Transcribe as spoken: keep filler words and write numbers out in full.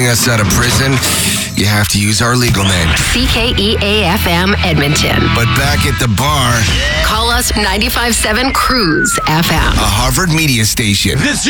getting us out of prison, you have to use our legal name. C K E A F M Edmonton. But back at the bar, Call us ninety-five point seven Cruise F M. a Harvard media station. This